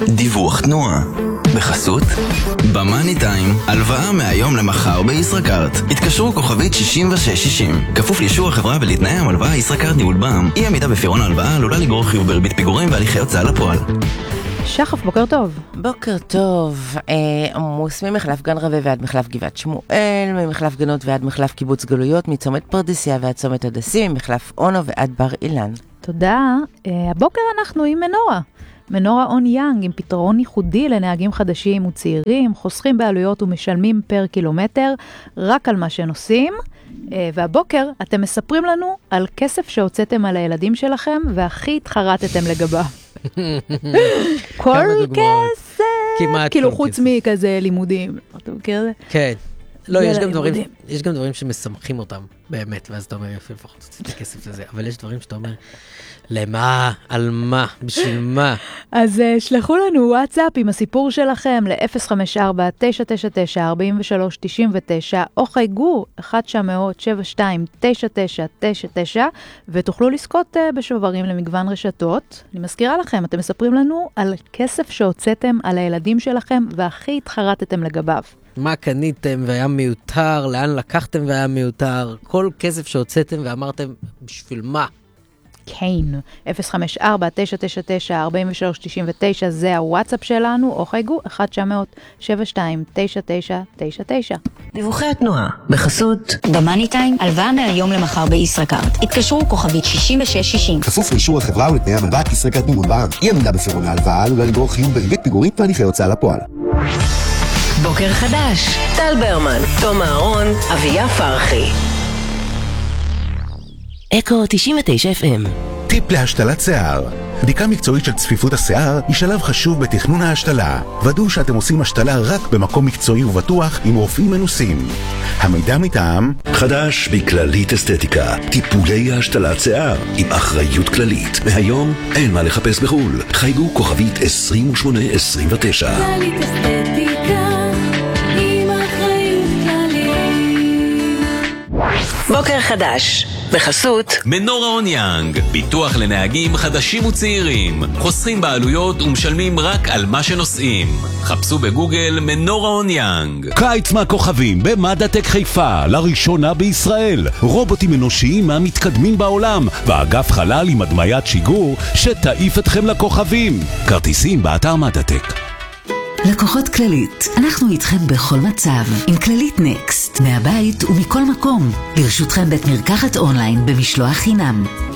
דיווח תנועה בחסות במאני טיים, הלוואה מהיום למחר בישראכרט. התקשרו כוכבית 6660, כפוף לאישור החברה ולתנאי המלוואה. ישראכרט ניהול בע"מ. אי עמידה בפירעון ההלוואה עלולה לגרור חיוב בריבית פיגורים והליכי הוצאה לפועל. שחף, בוקר טוב. בוקר טוב. עמוס ממחלף גן רווה ועד מחלף גבעת שמואל, ממחלף גנות ועד מחלף קיבוץ גלויות, מצומת פרדסיה ועד צומת הדסים, מחלף אונו ועד בר אילן. תודה. הבוקר אנחנו עם מנורה און יאנג, עם פתרון ייחודי לנהגים חדשים וצעירים, חוסכים בעלויות ומשלמים פר קילומטר רק על מה שנוסעים. והבוקר אתם מספרים לנו על כסף שהוצאתם על הילדים שלכם והכי התחרטתם לגביו. כל כסף, כאילו חוץ מכזה לימודים. אתה מכיר את זה? כן. לא, יש גם דברים שמשמחים אותם, באמת, ואז אתה אומר, יפה, לפחות תוציא את הכסף לזה, אבל יש דברים שאתה אומר, למה? על מה? בשביל מה? אז שלחו לנו וואטסאפ עם הסיפור שלכם ל-054-999-4399, או חייגו 1-900-729999, ותוכלו לזכות בשוברים למגוון רשתות. אני מזכירה לכם, אתם מספרים לנו על כסף שהוצאתם על הילדים שלכם, והכי התחרטתם לגביו. מה קניתם והיה מיותר, לאן לקחתם והיה מיותר, כל כסף שהוצאתם ואמרתם, בשביל מה? כן, 054-999-4399 זה הוואטסאפ שלנו, או חייגו 1-900-729999. דיווחי התנועה בחסות במאני טיים, הלוואה מהיום למחר בישראכרט. התקשרו כוכבית 6660. כפוף לאישור החברה ולתנאי המלוואה. ישראכרט ניהול בע"מ. אי עמידה בפירעון ההלוואה עלולה לגרור חיוב בריבית פיגורים והליכי הוצאה לפועל. בוקר חדש, טל ברמן, תום אהרון, אביה פרחי. אקו 99 FM. טיפ להשתלת שיער. בדיקה מקצועית של צפיפות השיער היא שלב חשוב בתכנון ההשתלה. ודאו שאתם עושים השתלה רק במקום מקצועי ובטוח עם רופאים מנוסים. המידע מטעם חדש בכללית אסתטיקה, טיפולי השתלת שיער עם אחריות כללית. מהיום אין מה לחפש בחול. חייגו כוכבית 2829. כללית אסתטיקה עם אחריות כללית. בוקר חדש בחסות מנורה און יאנג, ביטוח לנהגים חדשים וצעירים, חוסכים בעלויות ומשלמים רק על מה שנוסעים. חפשו בגוגל מנורה און יאנג. קיץ מהכוכבים במדעטק חיפה, לראשונה בישראל, רובוטים אנושיים מהמתקדמים בעולם, ואגף חלל עם הדמיית שיגור שתעיף אתכם לכוכבים. כרטיסים באתר מדעטק. לקוחות כללית, אנחנו איתכם בכל מצב, עם כללית נקסט, מהבית ומכל מקום. לרשותכם בית מרקחת אונליין במשלוח חינם.